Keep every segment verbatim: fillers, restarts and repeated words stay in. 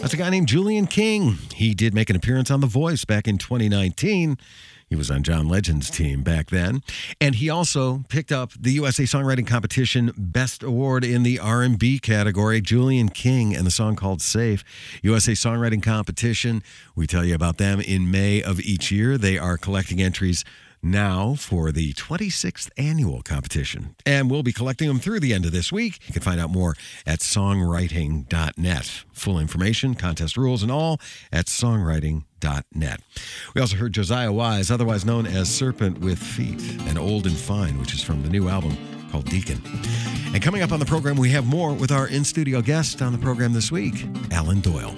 That's a guy named Julian King. He did make an appearance on The Voice back in twenty nineteen. He was on John Legend's team back then. And he also picked up the U S A Songwriting Competition Best Award in the R and B category. Julian King and the song called Safe. U S A Songwriting Competition, we tell you about them in May of each year. They are collecting entries now for the twenty-sixth annual competition. And we'll be collecting them through the end of this week. You can find out more at songwriting dot net. Full information, contest rules, and all at songwriting dot net. We also heard Josiah Wise, otherwise known as Serpent with Feet, and Old and Fine, which is from the new album called Deacon. And coming up on the program, we have more with our in-studio guest on the program this week, Alan Doyle.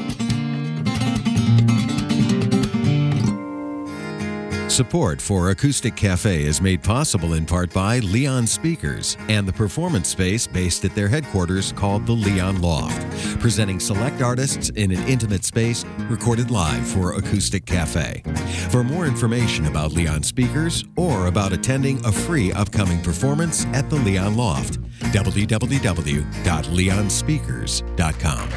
Support for Acoustic Cafe is made possible in part by Leon Speakers and the performance space based at their headquarters called the Leon Loft, presenting select artists in an intimate space recorded live for Acoustic Cafe. For more information about Leon Speakers or about attending a free upcoming performance at the Leon Loft, w w w dot leon speakers dot com.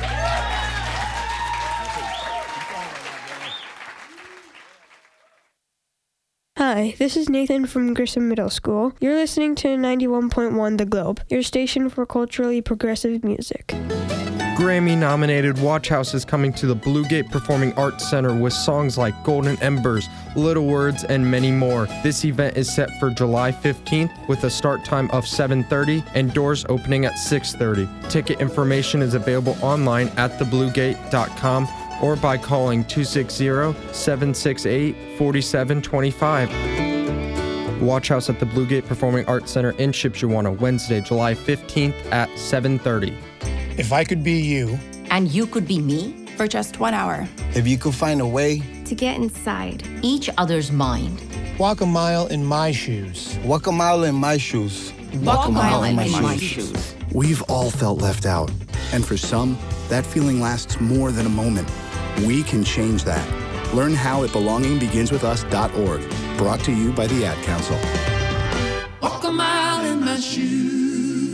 Hi, this is Nathan from Grissom Middle School. You're listening to ninety-one point one The Globe, your station for culturally progressive music. Grammy-nominated Watch House is coming to the Bluegate Performing Arts Center with songs like Golden Embers, Little Words, and many more. This event is set for July fifteenth with a start time of seven thirty and doors opening at six thirty. Ticket information is available online at the bluegate dot com or by calling two six zero, seven six eight, four seven two five. Watch House at the Bluegate Performing Arts Center in Shipshewana, Wednesday, July fifteenth at seven thirty. If I could be you, and you could be me, for just one hour. If you could find a way to get inside each other's mind. Walk a mile in my shoes. Walk a mile in my shoes. Walk, Walk a mile, mile in, in my, my shoes. shoes. We've all felt left out. And for some, that feeling lasts more than a moment. We can change that. Learn how at belonging begins with us dot org. Brought to you by the Ad Council. Walk a mile in my shoes.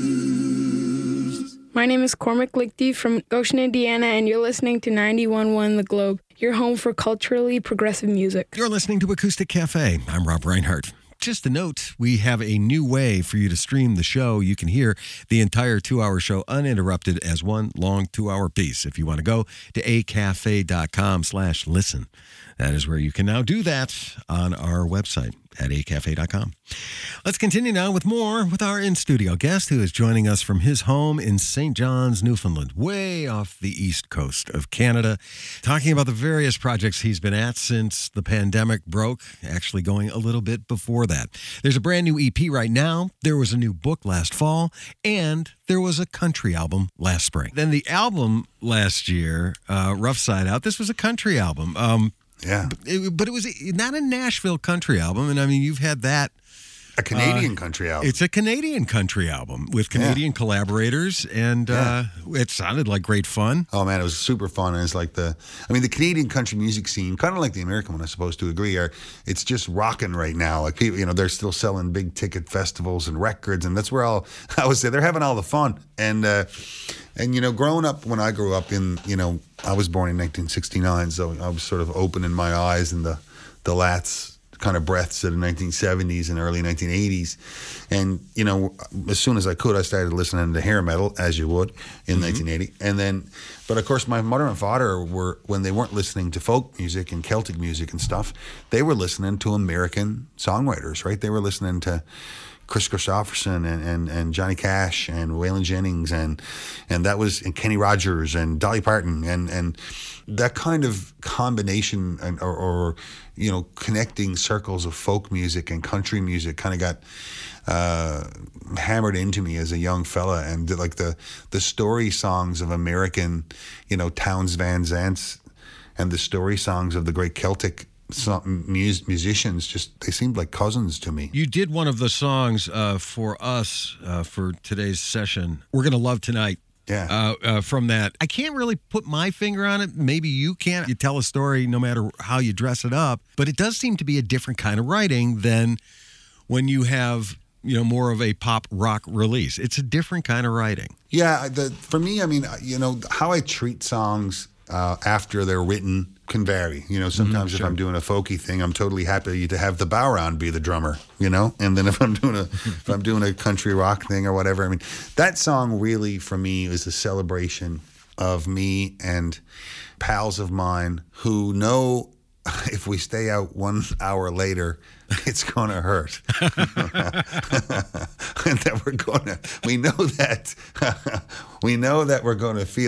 My name is Cormac Lichty from Goshen, Indiana, and you're listening to ninety-one point one The Globe, your home for culturally progressive music. You're listening to Acoustic Cafe. I'm Rob Reinhardt. Just a note, we have a new way for you to stream the show. You can hear the entire two-hour show uninterrupted as one long two-hour piece. If you want to go to acafe.com slash listen. That is where you can now do that on our website at acafe dot com. Let's continue now with more with our in-studio guest who is joining us from his home in Saint John's, Newfoundland, way off the east coast of Canada, talking about the various projects he's been at since the pandemic broke, actually going a little bit before that. There's a brand new E P right now. There was a new book last fall, and there was a country album last spring. Then the album last year, uh, Rough Side Out, this was a country album. Um, Yeah. But it, but it was not a Nashville country album. And I mean, you've had that. A Canadian uh, country album. It's a Canadian country album with Canadian yeah. collaborators. And yeah. uh, it sounded like great fun. Oh, man, it was super fun. And it's like the, I mean, the Canadian country music scene, kind of like the American one, I'm supposed to agree, are it's just rocking right now. Like people, you know, they're still selling big ticket festivals and records. And that's where all, I would say, they're having all the fun. And, uh, And, you know, growing up, when I grew up in, you know, I was born in nineteen sixty-nine, so I was sort of opening my eyes in the, the lats kind of breaths of the nineteen seventies and early nineteen eighties. And, you know, as soon as I could, I started listening to hair metal, as you would, in mm-hmm. nineteen eighty. And then, but of course, my mother and father were, when they weren't listening to folk music and Celtic music and stuff, they were listening to American songwriters, right? They were listening to Chris Christopherson and, and, and Johnny Cash and Waylon Jennings and and that was and Kenny Rogers and Dolly Parton and and that kind of combination and, or, or you know connecting circles of folk music and country music kind of got uh, hammered into me as a young fella, and the, like the the story songs of American, you know, Townes Van Zandt and the story songs of the great Celtic Some mus- musicians, just they seemed like cousins to me. You did one of the songs uh, for us uh, for today's session. We're Gonna Love Tonight. Yeah. Uh, uh, from that, I can't really put my finger on it. Maybe you can. You tell a story no matter how you dress it up, but it does seem to be a different kind of writing than when you have, you know, more of a pop rock release. It's a different kind of writing. Yeah. The, for me, I mean, you know, how I treat songs uh, after they're written can vary. You know, sometimes Mm-hmm, if I'm doing a folky thing, I'm totally happy to have the Bowround be the drummer, you know? And then if I'm doing a if I'm doing a country rock thing or whatever, I mean, that song really for me is a celebration of me and pals of mine who know if we stay out one hour later, it's going to hurt. And that we're going to, we know that, we know that we're going to feel